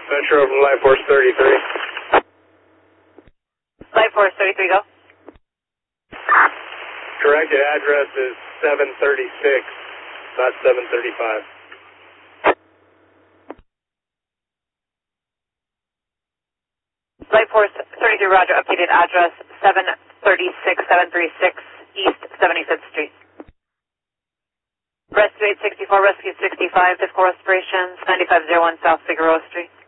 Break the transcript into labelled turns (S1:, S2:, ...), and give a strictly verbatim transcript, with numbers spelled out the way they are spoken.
S1: Metro from Life Force thirty-three.
S2: Life Force thirty-three, go.
S1: Corrected address is seven thirty-six, not seven thirty-five.
S2: Life Force thirty-three, roger. Updated address seven thirty-six, seven thirty-six East seventy-fifth Street. Rescue eight sixty-four, Rescue sixty-five, difficult respirations, ninety-five oh one South Figueroa Street.